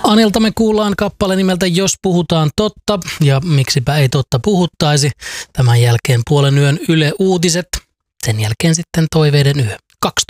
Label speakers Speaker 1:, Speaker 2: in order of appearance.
Speaker 1: Anilta me kuullaan kappale nimeltä Jos puhutaan totta, ja miksipä ei totta puhuttaisi. Tämän jälkeen puolen yön Yle Uutiset, sen jälkeen sitten Toiveiden yö. 12.